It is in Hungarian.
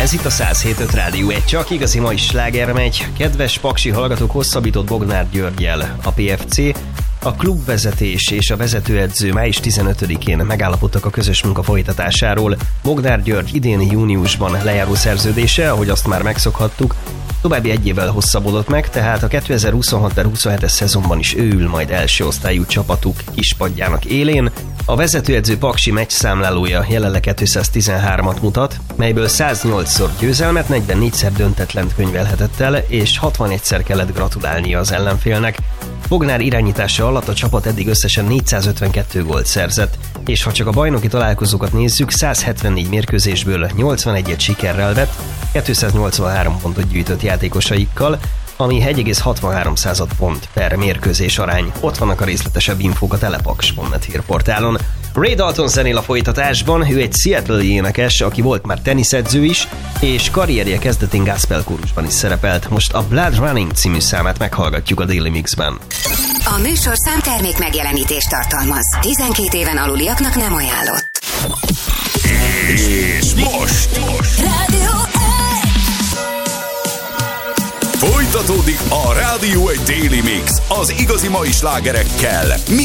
Ez itt a 107.5 Rádió 1, csak igazi mai sláger megy. Kedves paksi hallgatók, hosszabbított Bognár Györggyel a PFC, a klubvezetés és a vezetőedző május 15-én megállapodtak a közös munka folytatásáról. Bognár György idén júniusban lejáró szerződése, ahogy azt már megszokhattuk, további egy évvel hosszabbodott meg, tehát a 2026-27-es szezonban is ő ül majd első osztályú csapatuk kispadjának élén. A vezetőedző paksi meccsszámlálója jelenleg 213-at mutat, melyből 108-szor győzelmet, 44-szer döntetlent könyvelhetett el, és 61-szer kellett gratulálnia az ellenfélnek. Bognár irányítása alatt a csapat eddig összesen 452 gólt szerzett, és ha csak a bajnoki találkozókat nézzük, 174 mérkőzésből 81-et sikerrel vett, 283 pontot gyűjtött játékosaikkal, ami 1,63 pont per mérkőzés arány. Ott vannak a részletesebb infók a telepaks.net hírportálon. Ray Dalton zenél a folytatásban, ő egy Seattle-i énekes, aki volt már teniszedző is, és karrierje kezdetén gospel kórusban is szerepelt. Most a Blood Running című számát meghallgatjuk a Daily Mixben. A műsorszám termék megjelenítést tartalmaz. 12 éven aluliaknak nem ajánlott. És most Rádió 1! folytatódik a Rádió 1 Daily Mix az igazi mai slágerekkel,